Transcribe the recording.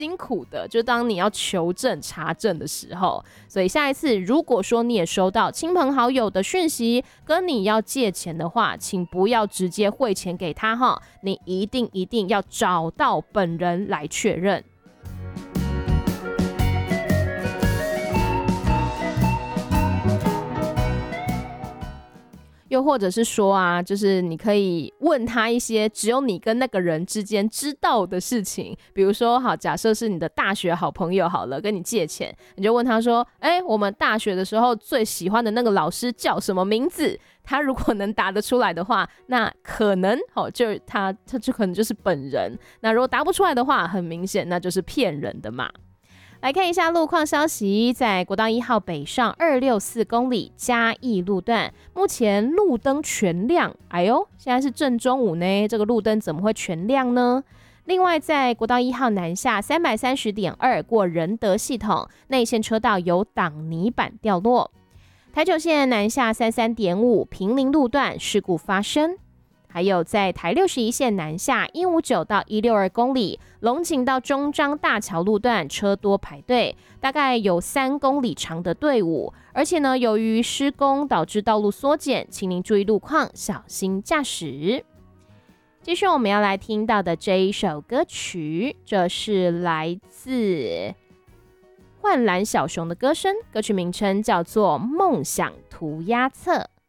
辛苦的，就当你要求证查证的时候。所以下一次如果说你也收到亲朋好友的讯息跟你要借钱的话，请不要直接汇钱给他哈，你一定要找到本人来确认。又或者是说啊，就是你可以问他一些只有你跟那个人之间知道的事情，比如说好，假设是你的大学好朋友好了，跟你借钱，你就问他说，我们大学的时候最喜欢的那个老师叫什么名字？他如果能答得出来的话，那可能就他就可能就是本人。那如果答不出来的话，很明显那就是骗人的嘛。来看一下路况消息，在国道1号北上264公里嘉义路段，目前路灯全亮。现在是正中午呢，这个路灯怎么会全亮呢？另外，在国道1号南下330.2过仁德系统内线车道有挡泥板掉落。台九线南下33.5平林路段事故发生。还有在台61线南下159到162公里，龙井到中彰大桥路段车多排队，大概有3公里长的队伍。而且呢，由于施工导致道路缩减，请您注意路况，小心驾驶。接续我们要来听到的这一首歌曲，这是来自幻蓝小熊的歌声，歌曲名称叫做《梦想涂鸦册》。